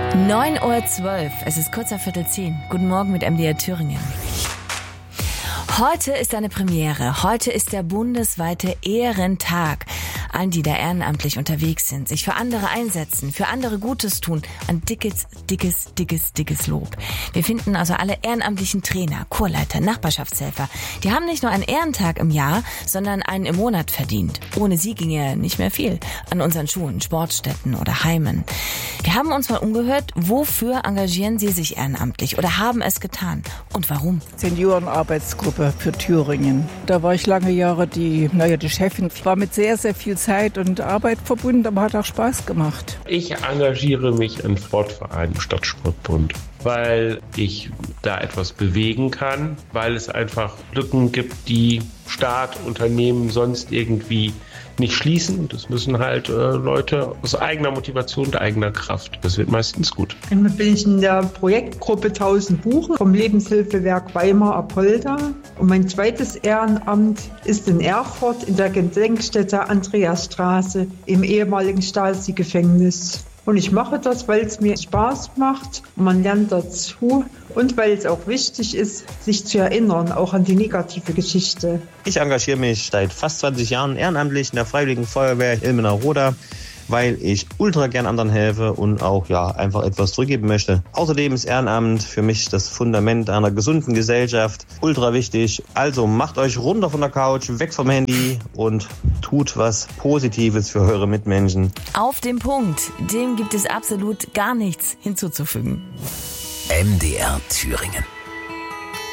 9:12 Uhr, es ist kurz nach 9:45. Guten Morgen mit MDR Thüringen. Heute ist eine Premiere. Heute ist der bundesweite Ehrentag. Allen, die da ehrenamtlich unterwegs sind, sich für andere einsetzen, für andere Gutes tun, ein dickes Lob. Wir finden also alle ehrenamtlichen Trainer, Chorleiter, Nachbarschaftshelfer. Die haben nicht nur einen Ehrentag im Jahr, sondern einen im Monat verdient. Ohne sie ginge nicht mehr viel an unseren Schulen, Sportstätten oder Heimen. Wir haben uns mal umgehört, wofür engagieren sie sich ehrenamtlich oder haben es getan und warum? Seniorenarbeitsgruppe für Thüringen. Da war ich lange Jahre die Chefin. Ich war mit sehr, sehr viel Zeit und Arbeit verbunden, aber hat auch Spaß gemacht. Ich engagiere mich im Sportverein Stadtsportbund, weil ich da etwas bewegen kann, weil es einfach Lücken gibt, die Staat, Unternehmen sonst irgendwie nicht schließen. Das müssen halt Leute aus eigener Motivation und eigener Kraft. Das wird meistens gut. Einmal bin ich in der Projektgruppe 1000 Buchen vom Lebenshilfewerk Weimar-Apolda. Und mein zweites Ehrenamt ist in Erfurt in der Gedenkstätte Andreasstraße im ehemaligen Stasi-Gefängnis. Und ich mache das, weil es mir Spaß macht und man lernt dazu und weil es auch wichtig ist, sich zu erinnern, auch an die negative Geschichte. Ich engagiere mich seit fast 20 Jahren ehrenamtlich in der Freiwilligen Feuerwehr Ilmenau-Roda, weil ich ultra gern anderen helfe und auch einfach etwas zurückgeben möchte. Außerdem ist Ehrenamt für mich das Fundament einer gesunden Gesellschaft. Ultra wichtig. Also macht euch runter von der Couch, weg vom Handy und tut was Positives für eure Mitmenschen. Auf den Punkt. Dem gibt es absolut gar nichts hinzuzufügen. MDR Thüringen.